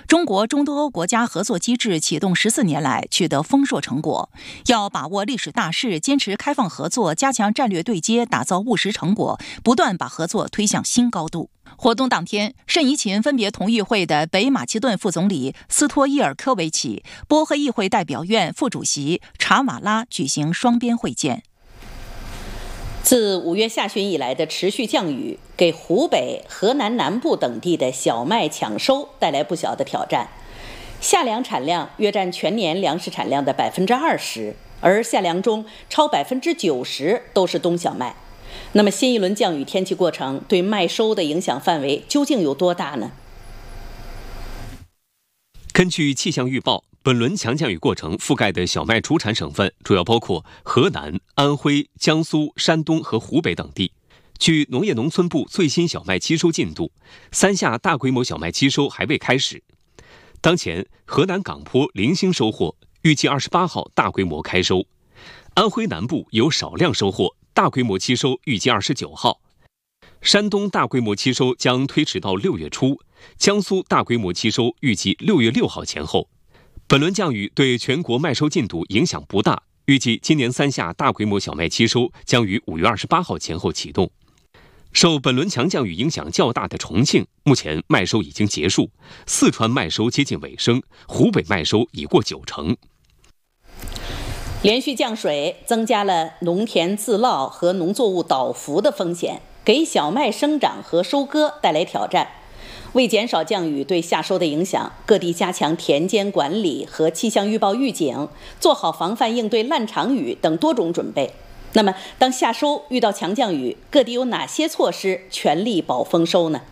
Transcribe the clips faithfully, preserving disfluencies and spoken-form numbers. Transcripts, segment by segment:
中国中东欧国家合作机制启动十四年来取得丰硕成果，要把握历史大势，坚持开放合作，加强战略对接，打造务实成果，不断把合作推向新高度。活动当天，盛怡琴分别同与会的北马其顿副总理斯托伊尔科维奇、波赫议会代表院副主席查瓦拉举行双边会见。 自五月下旬以来的持续降雨，给湖北、河南南部等地的小麦抢收带来不小的挑战。夏粮产量约占全年粮食产量的百分之二十，而夏粮中超百分之九十都是冬小麦。那么新一轮降雨天气过程对麦收的影响范围究竟有多大呢？ 根据气象预报，本轮强降雨过程覆盖的小麦出产省份主要包括河南、安徽、江苏、山东和湖北等地。据农业农村部最新小麦期收进度，三下大规模小麦期收还未开始。当前，河南港坡零星收获，预计二十八号大规模开收；安徽南部有少量收获，大规模期收预计二十九号；山东大规模期收将推迟到六月初，江苏大规模期收预计六月六号前后。本轮降雨对全国麦收进度影响不大，预计今年三下大规模小麦期收将于五月二十八号前后启动。受本轮强降雨影响较大的重庆，目前麦收已经结束，四川麦收接近尾声，湖北麦收已过九成。 连续降水增加了农田自涝和农作物倒伏的风险，给小麦生长和收割带来挑战。为减少降雨对夏收的影响，各地加强田间管理和气象预报预警，做好防范应对烂场雨等多种准备。那么，当夏收遇到强降雨，各地有哪些措施全力保丰收呢？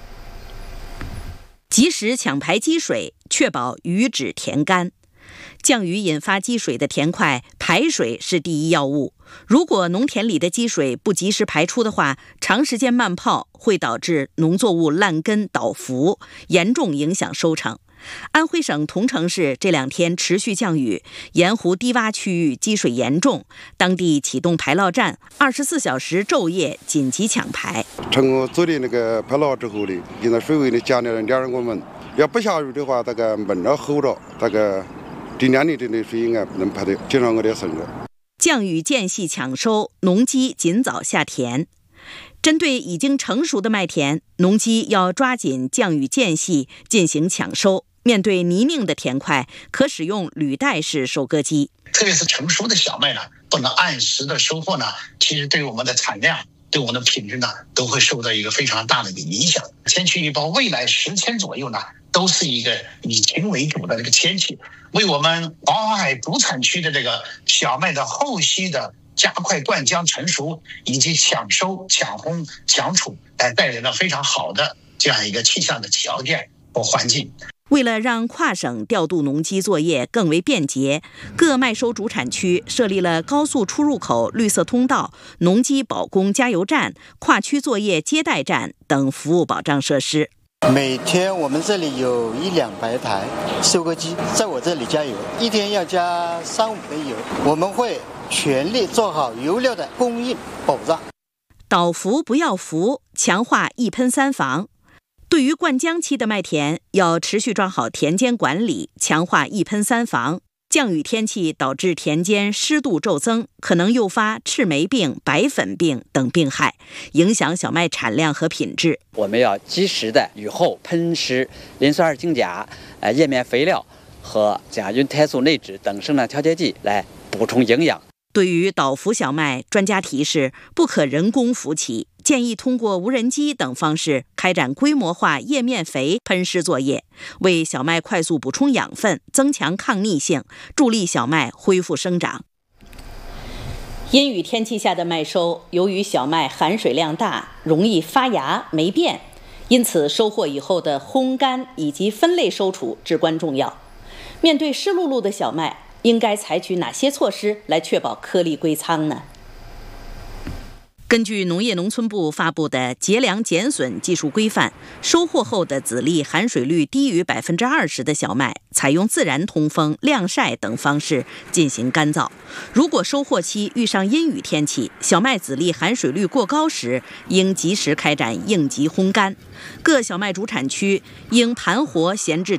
及时抢排积水，确保雨止田干。降雨引发积水的田块，排水是第一要务。如果农田里的积水不及时排出的话，长时间慢泡会导致农作物烂根倒伏，严重影响收成。安徽省桐城市这两天持续降雨，盐湖低洼区域积水严重，当地启动排涝站，二十四小时昼夜紧急抢排。 通过昨天那个排涝之后呢，现在水位呢降到了两公分。要不下雨的话，大概闷着吼着，大概这两年的的水应该能排得经常我的省着。 降雨间隙抢收，农机尽早下田。针对已经成熟的麦田，农机要抓紧降雨间隙进行抢收。面对泥泞的田块，可使用履带式收割机。 特别是成熟的小麦呢，不能按时的收获呢，其实对我们的产量、对我们的品质呢，都会受到一个非常大的一个影响。天气预报未来十天左右呢，都是一个以晴为主的这个天气，为我们黄海主产区的这个小麦的后期的加快断浆成熟以及抢收、抢烘、抢储，来带来了非常好的这样一个气象的条件和环境。 为了让跨省调度农机作业更为便捷，各麦收主产区设立了高速出入口绿色通道、农机保供加油站、跨区作业接待站等服务保障设施。 每天我们这里有一两百台收割机在我这里加油，一天要加三五杯油。我们会全力做好油料的供应保障。 倒伏不要伏，强化一喷三防。对于灌浆期的麦田，要持续抓好田间管理，强化一喷三防。降雨天气导致田间湿度骤增，可能诱发赤霉病、白粉病等病害，影响小麦产量和品质。 我们要及时的雨后喷施磷酸二氢钾、呃叶面肥料和甲菌肽素内酯等生长调节剂来补充营养。 对于倒伏小麦，专家提示不可人工伏起，建议通过无人机等方式开展规模化叶面肥喷施作业，为小麦快速补充养分，增强抗逆性，助力小麦恢复生长。 阴雨天气下的麦收，由于小麦含水量大，容易发芽霉变，因此收获以后的烘干以及分类收储至关重要。面对湿漉漉的小麦，应该采取哪些措施来确保颗粒归仓呢？ 根据农业农村部发布的节粮减损技术规范，收获后的籽粒含水率低于百分之二十的小麦，采用自然通风、晾晒等方式进行干燥。如果收获期遇上阴雨天气，小麦籽粒含水率过高时，应及时开展应急烘干。各小麦主产区应盘活闲置